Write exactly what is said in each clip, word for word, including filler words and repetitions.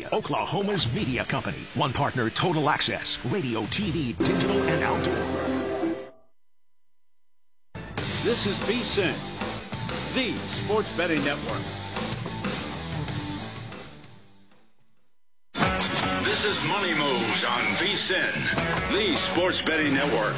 Media, Oklahoma's media company. One partner, Total Access, radio, T V, digital, and outdoor. This is VSiN, the sports betting network. This is Money Moves on VSiN, the sports betting network.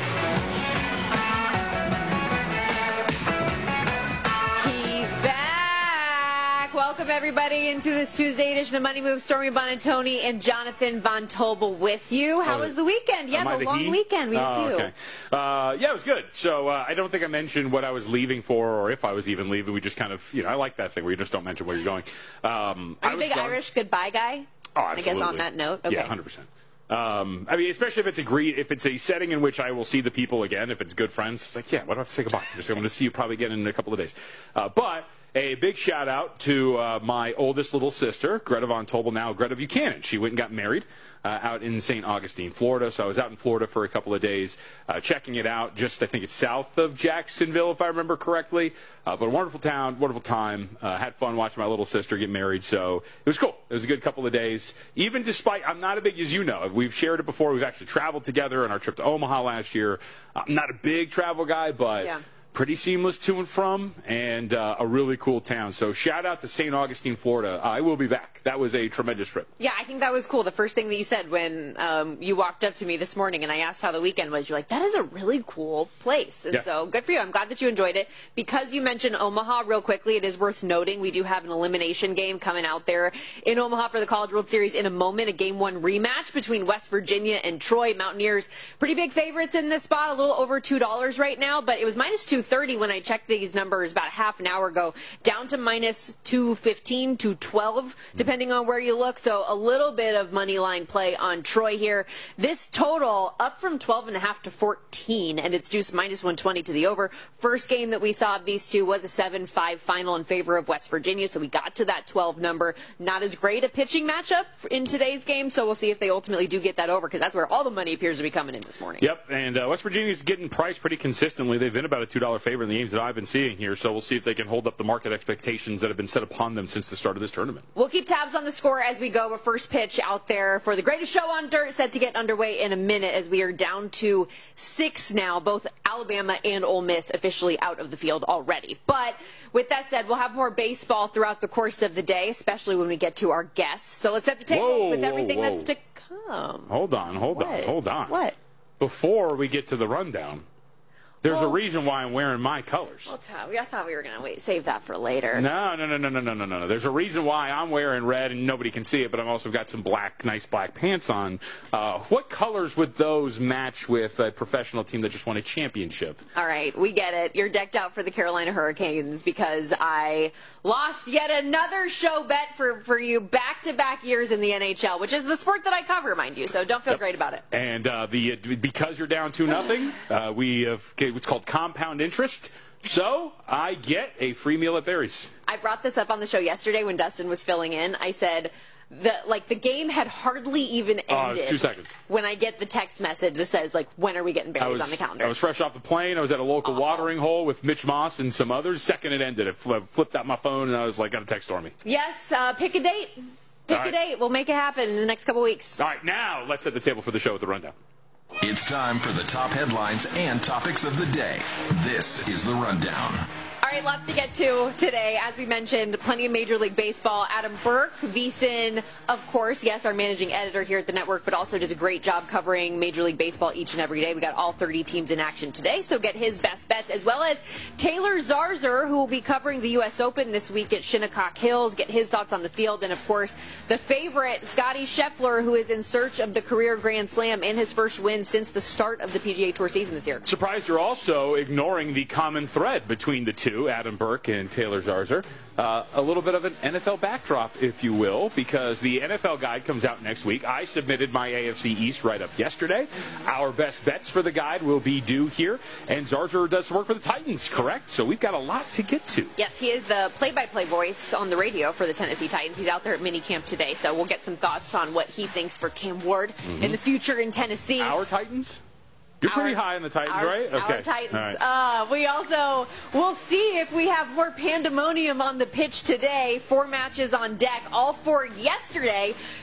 Welcome, everybody, into this Tuesday edition of Money Moves. Stormy Buonantony and Jonathan Von Tobel with you. How was the weekend? Yeah, the, the long he? weekend. We oh, miss okay. you. Uh, yeah, it was good. So uh, I don't think I mentioned what I was leaving for or if I was even leaving. We just kind of, you know, I like that thing where you just don't mention where you're going. Um, Are you a big going... Irish goodbye guy? Oh, absolutely. I guess on that note. Okay. Yeah, one hundred percent. Um, I mean, especially if it's a greet, if it's a setting in which I will see the people again, if it's good friends, it's like, yeah, why do I have to say goodbye? I'm just going to see you probably again in a couple of days. Uh, but a big shout out to uh, my oldest little sister, Greta Von Tobel, now Greta Buchanan. She went and got married uh, out in Saint Augustine, Florida. So I was out in Florida for a couple of days uh, checking it out. Just, I think it's south of Jacksonville, if I remember correctly. Uh, but a wonderful town, wonderful time. Uh, had fun watching my little sister get married. So it was cool. It was a good couple of days. Even despite, I'm not a big, as you know, we've shared it before. We've actually traveled together on our trip to Omaha last year. I'm not a big travel guy, but... Yeah. Pretty seamless to and from, and uh, a really cool town. So shout out to Saint Augustine, Florida. I will be back. That was a tremendous trip. Yeah, I think that was cool. The first thing that you said when um, you walked up to me this morning and I asked how the weekend was, you're like, that is a really cool place. And yeah. so good for you. I'm glad that you enjoyed it. Because you mentioned Omaha real quickly, it is worth noting we do have an elimination game coming out there in Omaha for the College World Series in a moment, a game one rematch between West Virginia and Troy. Mountaineers, pretty big favorites in this spot, a little over two dollars right now, but it was minus two thirty when I checked these numbers about half an hour ago, down to minus two fifteen, two twelve, depending on where you look. So a little bit of money line play on Troy here. This total up from twelve and a half to fourteen, and it's juiced minus one twenty to the over. First game that we saw of these two was a seven five final in favor of West Virginia, so we got to that twelve number. Not as great a pitching matchup in today's game, so we'll see if they ultimately do get that over, because that's where all the money appears to be coming in this morning. Yep, and uh, West Virginia's getting priced pretty consistently. They've been about a two dollar favorite in the games that I've been seeing here, so we'll see if they can hold up the market expectations that have been set upon them since the start of this tournament. We'll keep tabs on the score as we go, but first pitch out there for the greatest show on dirt set to get underway in a minute as we are down to six now, both Alabama and Ole Miss officially out of the field already. But with that said, we'll have more baseball throughout the course of the day, especially when we get to our guests. So let's set the table whoa, with everything whoa, whoa. that's to come. Hold on, hold what? on, hold on. What? Before we get to the rundown, there's well, a reason why I'm wearing my colors. Well, I thought we were going to wait, save that for later. No, no, no, no, no, no, no, no. There's a reason why I'm wearing red and nobody can see it, but I've also got some black, nice black pants on. Uh, what colors would those match with a professional team that just won a championship? All right, we get it. You're decked out for the Carolina Hurricanes because I lost yet another show bet for, for you back-to-back years in the N H L, which is the sport that I cover, mind you, so don't feel yep. great about it. And uh, the because you're down two nothing, uh, we have it's called compound interest. So I get a free meal at Barry's. I brought this up on the show yesterday when Dustin was filling in. I said the like the game had hardly even ended. Oh, it was two seconds. When I get the text message that says like, when are we getting Barry's was, on the calendar? I was fresh off the plane. I was at a local Awful. watering hole with Mitch Moss and some others. Second it ended, it flipped out my phone and I was like, got to text Stormy. Yes, uh, pick a date. Pick right. a date. We'll make it happen in the next couple weeks. All right, now let's set the table for the show with the rundown. It's time for the top headlines and topics of the day. This is the Rundown. All right, lots to get to today. As we mentioned, plenty of Major League Baseball. Adam Burke, VSiN, of course, yes, our managing editor here at the network, but also does a great job covering Major League Baseball each and every day. We got all thirty teams in action today, so get his best bets, as well as Taylor Zarzour, who will be covering the U S Open this week at Shinnecock Hills, get his thoughts on the field, and, of course, the favorite, Scotty Scheffler, who is in search of the career Grand Slam and his first win since the start of the P G A Tour season this year. Surprised you're also ignoring the common thread between the two, Adam Burke and Taylor Zarzour. Uh, a little bit of an N F L backdrop, if you will, because the N F L guide comes out next week. I submitted my A F C East write-up yesterday. Our best bets for the guide will be due here, and Zarzour does some work for the Titans, correct? So we've got a lot to get to. Yes, he is the play-by-play voice on the radio for the Tennessee Titans. He's out there at minicamp today, so we'll get some thoughts on what he thinks for Cam Ward mm-hmm. in the future in Tennessee. Our Titans? You're our, pretty high on the Titans, our, right? Okay. Our Titans. Right. Uh, we also will see if we have more pandemonium on the pitch today. Four matches on deck, all four yesterday.